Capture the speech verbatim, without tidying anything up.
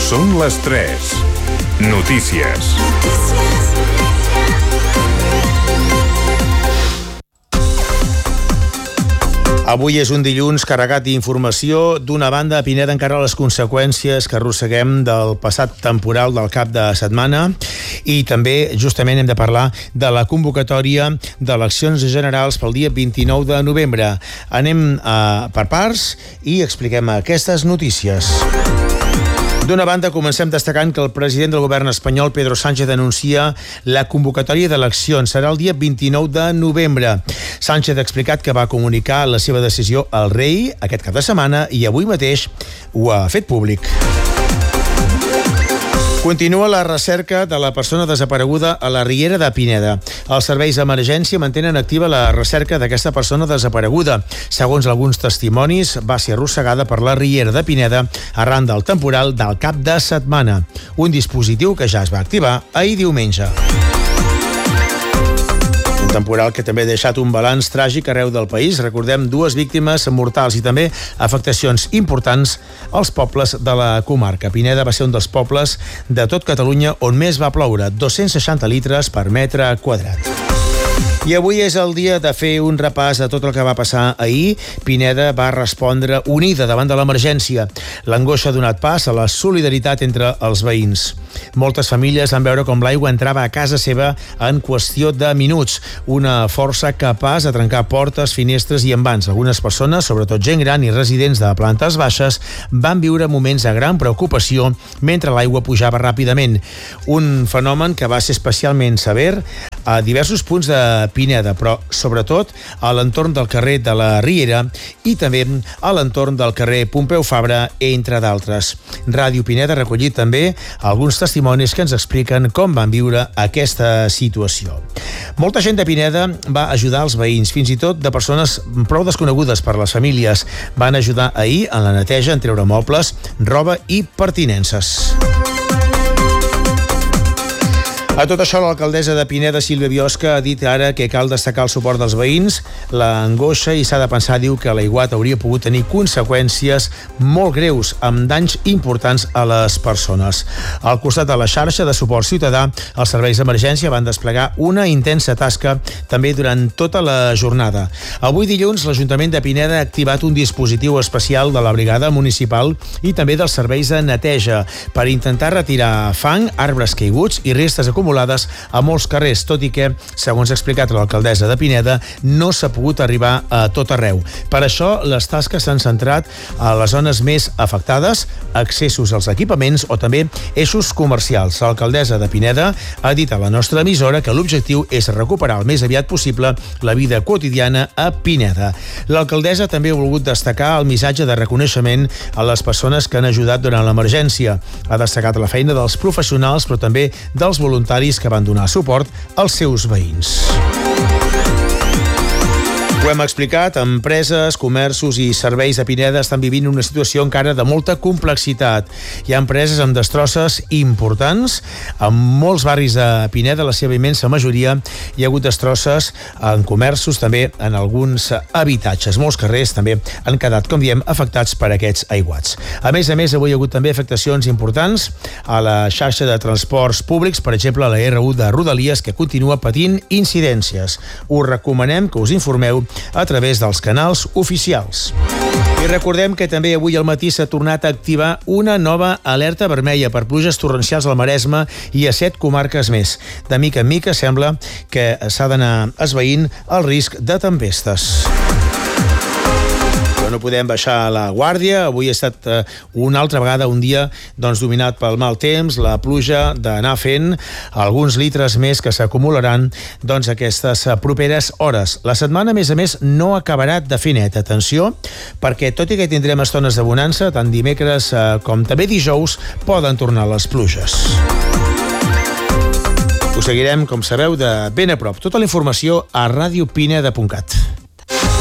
Són les tres. Notícies. Avui és un dilluns carregat d'informació. D'una banda, a Pineda encara les conseqüències que arrosseguem del passat temporal del cap de setmana, i també justament hem de parlar de la convocatòria d'eleccions generals pel dia vint-i-nou de novembre. Anem a, per parts i expliquem aquestes notícies. D'una banda, comencem destacant que el president del govern espanyol, Pedro Sánchez, anuncia la convocatòria d'eleccions. Serà el dia vint-i-nou de novembre. Sánchez ha explicat que va comunicar la seva decisió al rei aquest cap de setmana i avui mateix ho ha fet públic. Continua la recerca de la persona desapareguda a la Riera de Pineda. Els serveis d'emergència mantenen activa la recerca d'aquesta persona desapareguda. Segons alguns testimonis, va ser arrossegada per la Riera de Pineda arran del temporal del cap de setmana. Un dispositiu que ja es va activar ahir diumenge. Un temporal que també ha deixat un balanç tràgic arreu del país. Recordem dues víctimes mortals i també afectacions importants als pobles de la comarca. Pineda va ser un dels pobles de tot Catalunya on més va ploure, dos-cents seixanta litres per metre quadrat. I avui és el dia de fer un repàs de tot el que va passar ahir. Pineda va respondre unida davant de l'emergència. L'angoixa ha donat pas a la solidaritat entre els veïns. Moltes famílies van veure com l'aigua entrava a casa seva en qüestió de minuts. Una força capaç de trencar portes, finestres i envans. Algunes persones, sobretot gent gran i residents de plantes baixes, van viure moments de gran preocupació mentre l'aigua pujava ràpidament. Un fenomen que va ser especialment sever a diversos punts de Pineda, però sobretot a l'entorn del carrer de la Riera i també a l'entorn del carrer Pompeu Fabra, entre d'altres. Ràdio Pineda ha recollit també alguns testimonis que ens expliquen com van viure aquesta situació. Molta gent de Pineda va ajudar els veïns, fins i tot de persones prou desconegudes per les famílies. Van ajudar ahir en la neteja, en treure mobles, roba i pertinences. A tot això, l'alcaldessa de Pineda, Sílvia Biosca, ha dit ara que cal destacar el suport dels veïns, l'angoixa, i s'ha de pensar, diu, que l'aiguat hauria pogut tenir conseqüències molt greus, amb danys importants a les persones. Al costat de la xarxa de suport ciutadà, els serveis d'emergència van desplegar una intensa tasca també durant tota la jornada. Avui dilluns, l'Ajuntament de Pineda ha activat un dispositiu especial de la brigada municipal i també dels serveis de neteja per intentar retirar fang, arbres caiguts i restes acumulades a molts carrers, tot i que, segons ha explicat l'alcaldessa de Pineda, no s'ha pogut arribar a tot arreu. Per això, les tasques s'han centrat a les zones més afectades, accessos als equipaments o també eixos comercials. L'alcaldessa de Pineda ha dit a la nostra emissora que l'objectiu és recuperar el més aviat possible la vida quotidiana a Pineda. L'alcaldessa també ha volgut destacar el missatge de reconeixement a les persones que han ajudat durant l'emergència. Ha destacat la feina dels professionals, però també dels voluntaris que van donar suport als seus veïns. Ho hem explicat, empreses, comerços i serveis de Pineda estan vivint una situació encara de molta complexitat. Hi ha empreses amb destrosses importants. En molts barris de Pineda, la seva immensa majoria, hi ha hagut destrosses en comerços, també en alguns habitatges. Molts carrers també han quedat, com diem, afectats per aquests aiguats. A més a més, avui hi ha hagut també afectacions importants a la xarxa de transports públics, per exemple, a la erre u de Rodalies, que continua patint incidències. Us recomanem que us informeu a través dels canals oficials. I recordem que també avui al matí s'ha tornat a activar una nova alerta vermella per pluges torrencials al Maresme i a set comarques més. De mica en mica sembla que s'ha d'anar esvaint el risc de tempestes. No podem baixar la guàrdia. Avui ha estat eh, una altra vegada un dia doncs, dominat pel mal temps, la pluja d'anar fent alguns litres més que s'acumularan doncs, aquestes properes hores. La setmana, a més a més, no acabarà de fer net. Atenció, perquè tot i que tindrem estones de bonança, tant dimecres eh, com també dijous, poden tornar les pluges. Us seguirem, com sabeu, de ben a prop. Tota la informació a radiopineda punt cat.